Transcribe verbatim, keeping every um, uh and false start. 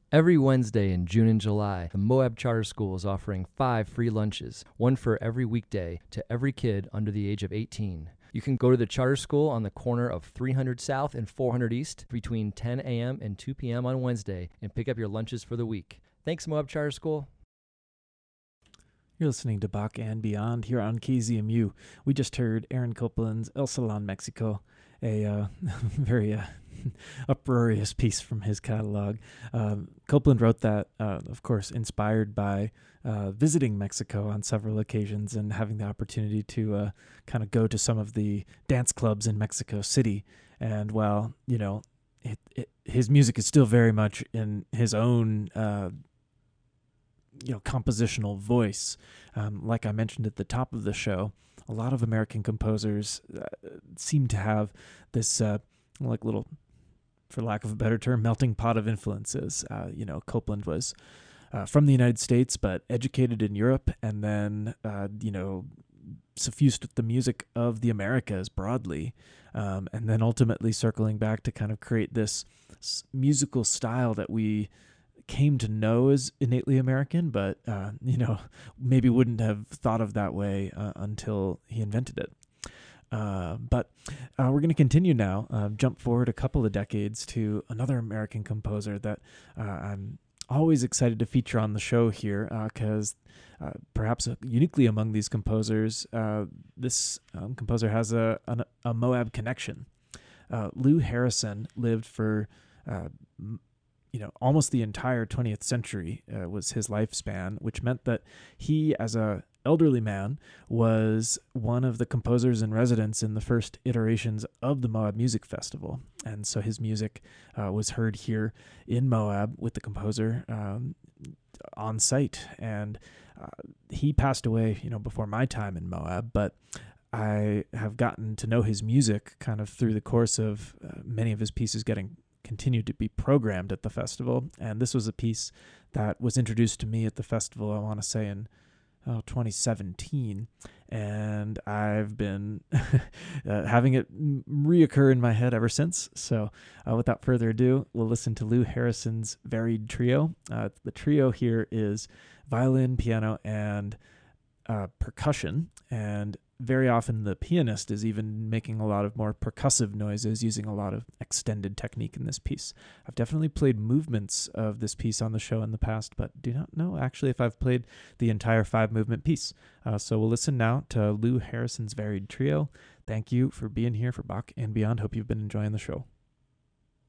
Every Wednesday in June and July, the Moab Charter School is offering five free lunches, one for every weekday, to every kid under the age of eighteen. You can go to the charter school on the corner of three hundred South and four hundred East between ten a.m. and two p.m. on Wednesday and pick up your lunches for the week. Thanks, Moab Charter School. You're listening to Bach and Beyond here on K Z M U. We just heard Aaron Copland's El Salon, Mexico, a uh, very uh, uproarious piece from his catalog. Um, Copland wrote that, uh, of course, inspired by uh, visiting Mexico on several occasions and having the opportunity to uh, kind of go to some of the dance clubs in Mexico City. And while, you know, it, it, his music is still very much in his own uh you know, compositional voice. Um, like I mentioned at the top of the show, a lot of American composers uh, seem to have this, uh, like little, for lack of a better term, melting pot of influences. Uh, you know, Copland was uh, from the United States, but educated in Europe, and then, uh, you know, suffused with the music of the Americas broadly, um, and then ultimately circling back to kind of create this s- musical style that we came to know as innately American, but, uh, you know, maybe wouldn't have thought of that way uh, until he invented it. Uh, but uh, we're going to continue now, uh, jump forward a couple of decades to another American composer that uh, I'm always excited to feature on the show here, because uh, uh, perhaps uh, uniquely among these composers, uh, this um, composer has a, a, a Moab connection. Uh, Lou Harrison lived for uh, you know, almost the entire twentieth century uh, was his lifespan, which meant that he, as a elderly man, was one of the composers in residence in the first iterations of the Moab Music Festival. And so his music uh, was heard here in Moab with the composer um, on site. And uh, he passed away, you know, before my time in Moab, but I have gotten to know his music kind of through the course of uh, many of his pieces getting continued to be programmed at the festival. And this was a piece that was introduced to me at the festival, I want to say in oh, twenty seventeen. And I've been uh, having it reoccur in my head ever since. So uh, without further ado, we'll listen to Lou Harrison's Varied Trio. Uh, the trio here is violin, piano, and uh, percussion. And very often the pianist is even making a lot of more percussive noises, using a lot of extended technique in this piece. I've definitely played movements of this piece on the show in the past, but do not know actually if I've played the entire five movement piece. Uh, so we'll listen now to Lou Harrison's Varied Trio. Thank you for being here for Bach and Beyond. Hope you've been enjoying the show.